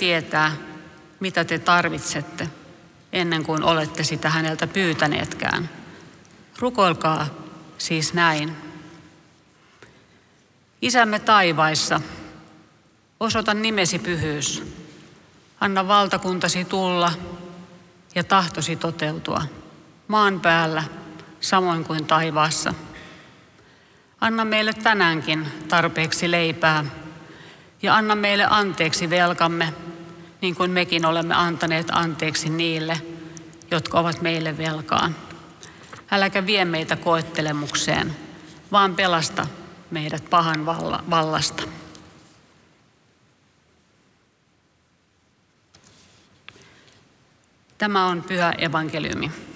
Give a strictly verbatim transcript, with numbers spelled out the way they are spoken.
tietää, mitä te tarvitsette, ennen kuin olette sitä häneltä pyytäneetkään. Rukoilkaa siis näin. Isämme taivaissa, osoita nimesi pyhyys. Anna valtakuntasi tulla ja tahtosi toteutua maan päällä samoin kuin taivaassa. Anna meille tänäänkin tarpeeksi leipää ja anna meille anteeksi velkamme, niin kuin mekin olemme antaneet anteeksi niille, jotka ovat meille velkaa. Äläkä vie meitä koettelemukseen, vaan pelasta meidät pahan vallasta. Tämä on pyhä evankeliumi.